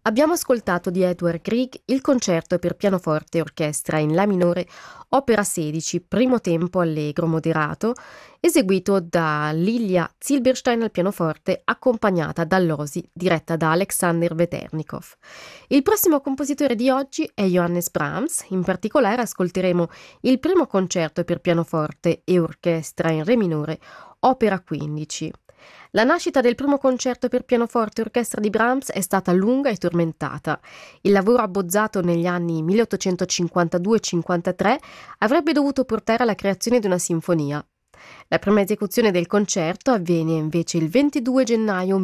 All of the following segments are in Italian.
Abbiamo ascoltato di Edward Grieg il concerto per pianoforte e orchestra in La minore, opera 16, primo tempo allegro moderato, eseguito da Lilia Zilberstein al pianoforte, accompagnata dall'Osi, diretta da Alexander Veternikov. Il prossimo compositore di oggi è Johannes Brahms, in particolare ascolteremo il primo concerto per pianoforte e orchestra in Re minore, opera 15. La nascita del primo concerto per pianoforte e orchestra di Brahms è stata lunga e tormentata. Il lavoro abbozzato negli anni 1852-53 avrebbe dovuto portare alla creazione di una sinfonia. La prima esecuzione del concerto avvenne invece il 22 gennaio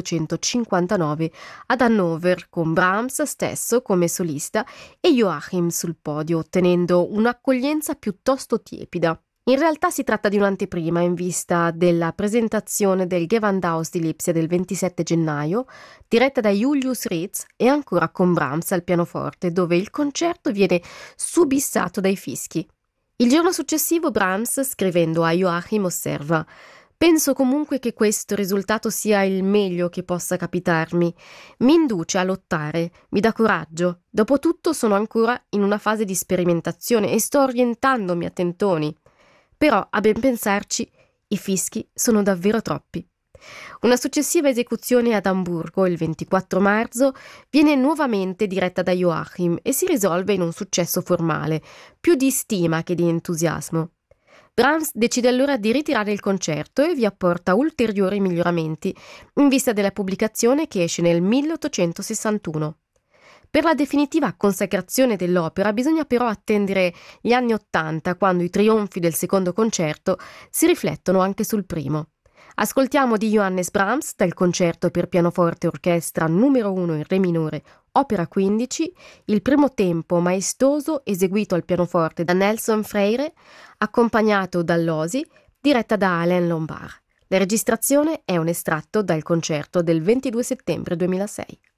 1859 ad Hannover, con Brahms stesso come solista e Joachim sul podio, ottenendo un'accoglienza piuttosto tiepida. In realtà si tratta di un'anteprima in vista della presentazione del Gewandhaus di Lipsia del 27 gennaio, diretta da Julius Ritz e ancora con Brahms al pianoforte, dove il concerto viene subissato dai fischi. Il giorno successivo Brahms, scrivendo a Joachim, osserva: «Penso comunque che questo risultato sia il meglio che possa capitarmi. Mi induce a lottare, mi dà coraggio. Dopotutto sono ancora in una fase di sperimentazione e sto orientandomi a tentoni. Però, a ben pensarci, i fischi sono davvero troppi». Una successiva esecuzione ad Amburgo, il 24 marzo, viene nuovamente diretta da Joachim e si risolve in un successo formale, più di stima che di entusiasmo. Brahms decide allora di ritirare il concerto e vi apporta ulteriori miglioramenti, in vista della pubblicazione che esce nel 1861. Per la definitiva consacrazione dell'opera bisogna però attendere gli anni '80, quando i trionfi del secondo concerto si riflettono anche sul primo. Ascoltiamo di Johannes Brahms dal concerto per pianoforte e orchestra numero 1 in Re minore, opera 15, il primo tempo maestoso eseguito al pianoforte da Nelson Freire, accompagnato dall'Osi, diretta da Alain Lombard. La registrazione è un estratto dal concerto del 22 settembre 2006.